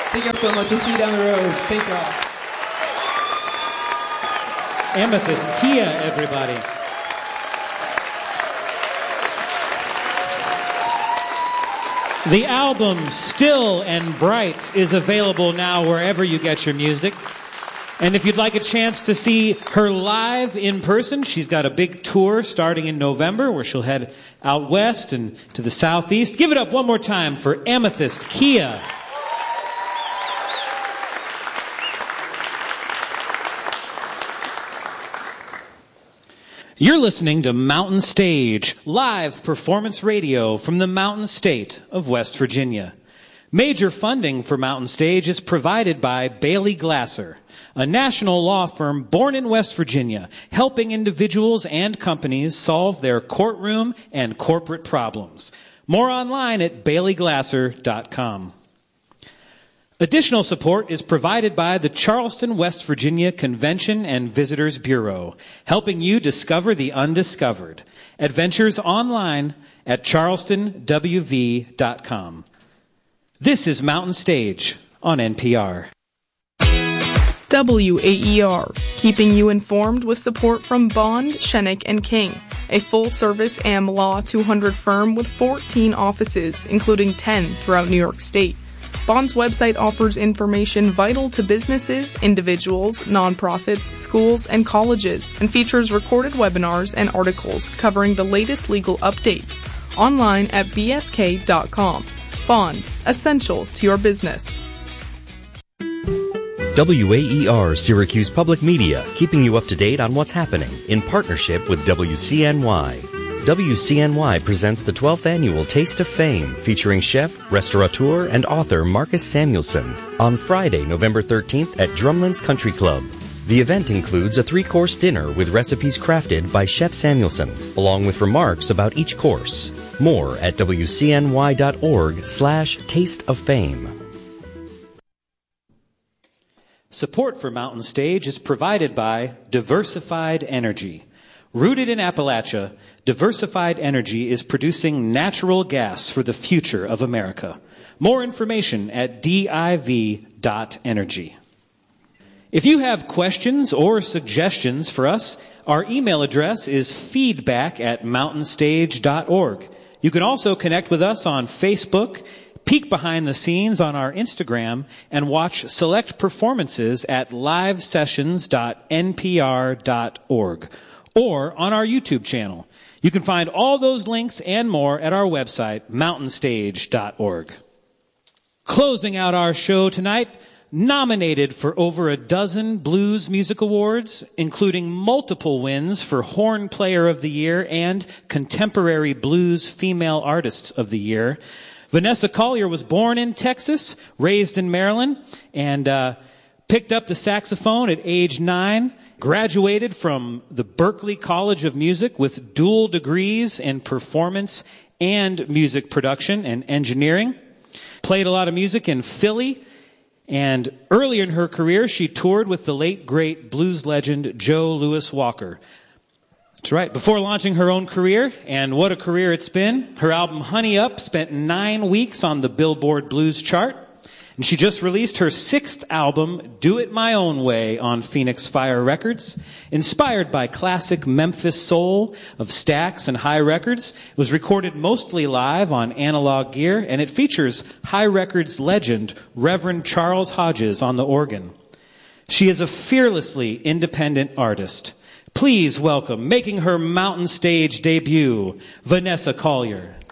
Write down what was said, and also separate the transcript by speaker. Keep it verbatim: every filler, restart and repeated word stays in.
Speaker 1: Thank you so much. We'll see you down the road. Thank y'all.
Speaker 2: Amethyst Kia, everybody. The album Still and Bright is available now wherever you get your music. And if you'd like a chance to see her live in person, she's got a big tour starting in November where she'll head out west and to the southeast. Give it up one more time for Amethyst Kia. You're listening to Mountain Stage, live performance radio from the Mountain State of West Virginia. Major funding for Mountain Stage is provided by Bailey Glasser, a national law firm born in West Virginia, helping individuals and companies solve their courtroom and corporate problems. More online at bailey glasser dot com. Additional support is provided by the Charleston, West Virginia Convention and Visitors Bureau, helping you discover the undiscovered. Adventures online at charleston w v dot com. This is Mountain Stage on N P R.
Speaker 3: W A E R, keeping you informed with support from Bond, Shenick and King, a full-service A M Law two hundred firm with fourteen offices, including ten throughout New York State. Bond's website offers information vital to businesses, individuals, nonprofits, schools, and colleges, and features recorded webinars and articles covering the latest legal updates. Online at b s k dot com. Bond, essential to your business.
Speaker 4: W A E R Syracuse Public Media, keeping you up to date on what's happening in partnership with W C N Y. W C N Y presents the twelfth Annual Taste of Fame, featuring chef, restaurateur, and author Marcus Samuelson on Friday, November thirteenth at Drumlin's Country Club. The event includes a three-course dinner with recipes crafted by Chef Samuelson, along with remarks about each course. More at w c n y dot org slash taste of fame.
Speaker 2: Support for Mountain Stage is provided by Diversified Energy. Rooted in Appalachia, Diversified Energy is producing natural gas for the future of America. More information at div dot energy. If you have questions or suggestions for us, our email address is feedback at mountain stage dot org. You can also connect with us on Facebook, peek behind the scenes on our Instagram, and watch select performances at live sessions dot n p r dot org or on our YouTube channel. You can find all those links and more at our website, mountain stage dot org. Closing out our show tonight, nominated for over a dozen Blues Music Awards, including multiple wins for Horn Player of the Year and Contemporary Blues Female Artist of the Year, Vanessa Collier was born in Texas, raised in Maryland, and uh, picked up the saxophone at age nine, graduated from the Berklee College of Music with dual degrees in performance and music production and engineering, played a lot of music in Philly, and early in her career, she toured with the late, great blues legend Joe Louis Walker. That's right. Before launching her own career, and what a career it's been, her album Honey Up spent nine weeks on the Billboard Blues chart, and she just released her sixth album, Do It My Own Way, on Phoenix Fire Records. Inspired by classic Memphis soul of Stax and High Records, it was recorded mostly live on analog gear, and it features High Records legend Reverend Charles Hodges on the organ. She is a fearlessly independent artist. Please welcome, making her Mountain Stage debut, Vanessa Collier.